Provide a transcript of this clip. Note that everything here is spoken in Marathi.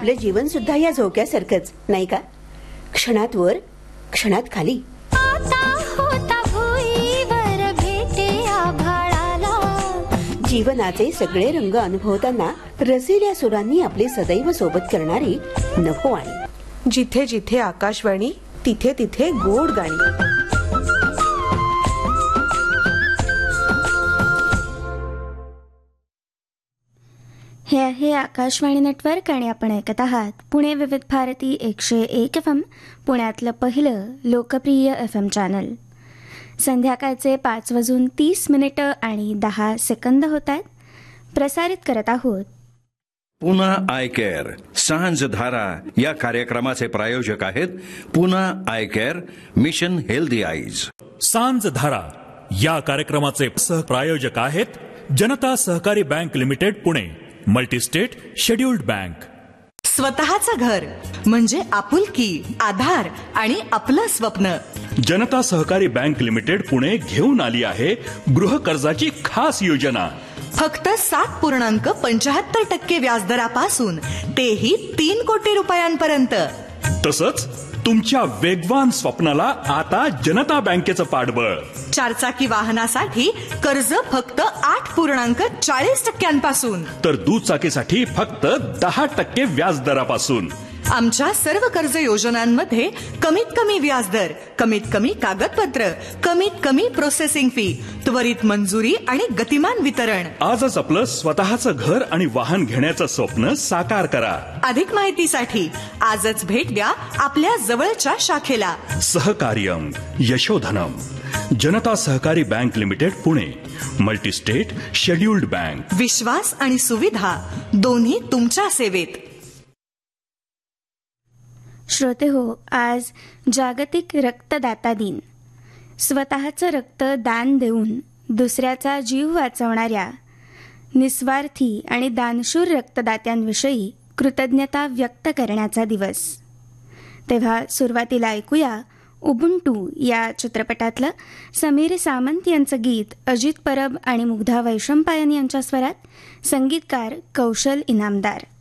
आपलं जीवन सुद्धा या झोक्यासारखंच नाही का? क्षणात वर क्षणात खाली. जीवनाचे सगळे रंग अनुभवताना रसिल्या सुरांनी आपली सदैव सोबत करणारी नभोवाणी. जिथे जिथे आकाशवाणी तिथे तिथे गोड गाणी. हे आहे आकाशवाणी नेटवर्क आणि आपण ऐकत आहात पुणे विविध भारती 101 FM, पुण्यातलं पहिलं लोकप्रिय FM चॅनल. संध्याकाळचे 5:30 आणि 10 सेकंद होत आहेत. प्रसारित करत आहोत पुना आय केअर सांझ धारा. या कार्यक्रमाचे प्रायोजक आहेत Poona I care, mission healthy eyes. सांझ धारा या कार्यक्रमाचे सहप्रायोजक आहेत जनता सहकारी bank limited Pune, multi-state scheduled bank. स्वतःचं घर म्हणजे आपुलकी, आधार आणि आपलं स्वप्न. जनता सहकारी बँक लिमिटेड पुणे घेऊन आली आहे गृह कर्जाची खास योजना. फक्त 7.75% व्याजदरापासून तेही 3 कोटी रुपयांपर्यंत. तसंच तुमच्या वेगवान स्वप्नाला आता जनता बँकेचं पाठबळ. 4चाकी वाहनासाठी कर्ज फक्त 8.40% तर दुचाकीसाठी फक्त 10% व्याजदरापासून. आमच्या सर्व कर्ज योजनांमध्ये कमीत कमी व्याजदर, कमीत कमी कागदपत्र, कमीत कमी प्रोसेसिंग फी, त्वरित मंजुरी आणि गतिमान वितरण. आजच आपलं स्वतःचं घर आणि वाहन घेण्याचं स्वप्न साकार करा. अधिक माहितीसाठी आजच भेट द्या आपल्या जवळच्या शाखेला. सहकार्यम यशोधनम. जनता सहकारी bank limited Pune, multi-state scheduled bank. विश्वास आणि सुविधा दोन्ही तुमच्या सेवेत. श्रोते हो, आज जागतिक रक्तदाता दिन. स्वतःचं रक्त दान देऊन दुसऱ्याचा जीव वाचवणाऱ्या निस्वार्थी आणि दानशूर रक्तदात्यांविषयी कृतज्ञता व्यक्त करण्याचा दिवस. तेव्हा सुरुवातीला ऐकूया उबुंटू या चित्रपटातलं समीर सामंत यांचं गीत अजित परब आणि मुग्धा वैशंपायन यांच्या स्वरात, संगीतकार कौशल इनामदार.